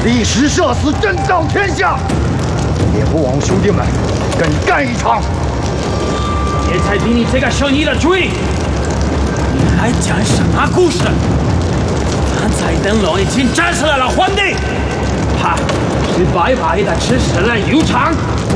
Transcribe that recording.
立时社死，震荡天下！也不枉兄弟们跟干一场。 也才给你这个生意的主意，你还讲什么故事？咱在灯笼已经战死了老皇帝，他是白白的吃死了油肠。